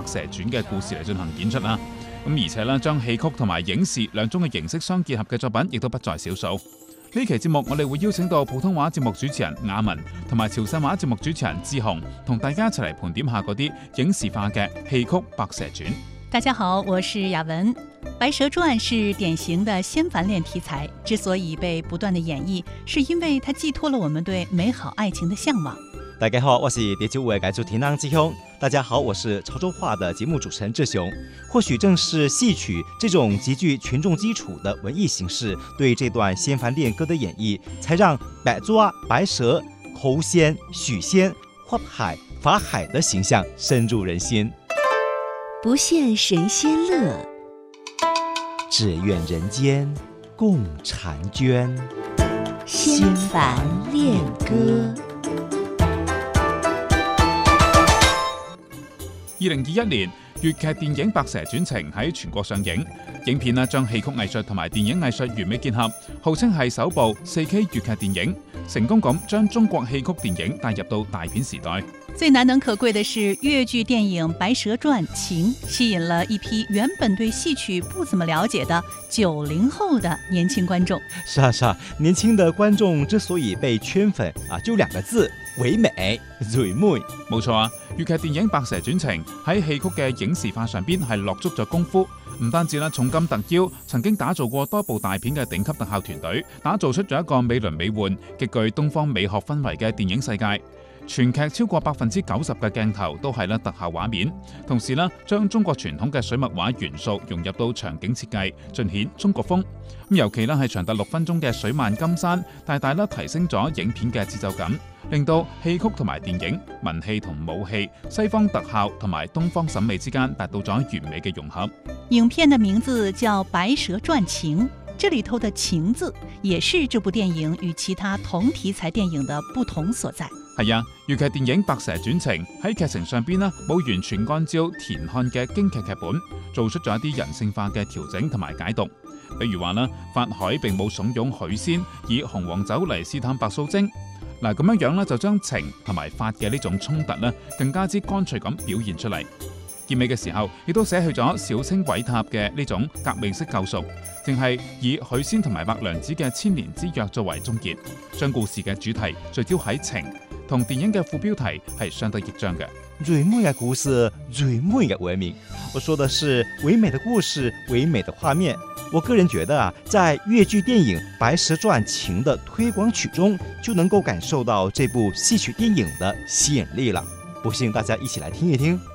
蛇傳》嘅故事嚟進行演出啦。咁而且咧，將戲曲同埋影視兩種嘅形式相結合嘅作品，亦都不在少數。呢期節目我哋會邀請到普通話節目主持人雅文同埋潮汕話節目主持人志雄，同大家一齊嚟盤點下嗰啲影視化嘅戲曲《白蛇傳》。 大家好，我是雅文。《白蛇傳》是典型的仙凡戀題材，之所以被不斷的演繹，是因為它寄託了我們對美好愛情的向往。 大家好，我是第9位改主題郎志雄。大家好，我是潮州話的節目主持人志雄。或許正是戲曲這種極具群眾基礎的文藝形式，對這段仙凡戀歌的演繹，才讓白抓、白蛇、猴仙、許仙、花海、法海的形象深入人心。 不羨神仙樂， 只願人間共嬋娟。 仙凡戀歌。 2021年，粵劇電影《白蛇傳情》喺全國上映。影片將戲曲藝術同埋電影藝術完美結合，號稱係首部 4K 粵劇電影，成功咁將中國戲曲電影帶入到大片時代。 最難能可貴的是，粵劇電影《白蛇傳情》吸引了一批原本對戲曲不怎麼了解的90後的年輕觀眾。 是啊，年輕的觀眾之所以被圈粉就2個字：唯美、最美。 冇錯啊，粵劇電影《白蛇傳情》喺戲曲嘅影視化上邊係落足咗功夫，唔單止重金特邀曾經打造過多部大片嘅頂級特效團隊，打造出咗一個美輪美奐、極具東方美學氛圍嘅電影世界。全劇超過90%嘅鏡頭都係特效畫面，同時將中國傳統嘅水墨畫元素融入到場景設計，盡顯中國風。尤其係長達6分鐘嘅水漫金山，大大提升咗影片嘅節奏感，令到戲曲同埋電影、文戲同武戲、西方特效同埋東方審美之間達到咗完美嘅融合。 影片的名字叫《白蛇傳情》，這裡頭的情字也是這部電影與其他同題材電影的不同所在。 係啊，粵劇電影《白蛇傳情》喺劇情上邊冇完全按照田漢嘅京劇劇本，做出咗一啲人性化嘅調整同埋解讀。比如話法海並冇慫恿許仙以紅黃酒嚟試探白素貞，咁樣就將情同埋法嘅呢種衝突更加之乾脆咁表現出嚟。結尾嘅時候，亦都捨去咗小清鬼塔嘅呢種革命式救贖，淨係以許仙同埋白娘子嘅千年之約作為終結，將故事嘅主題聚焦喺情，同電影嘅副標題係相得益彰嘅。 最美嘅故事，最美嘅文明。我說的是唯美的故事，唯美的畫面。我個人覺得在粵劇電影《白蛇傳情》的推廣曲中，就能夠感受到這部戲曲電影的吸引力了。不信大家一起來聽一聽。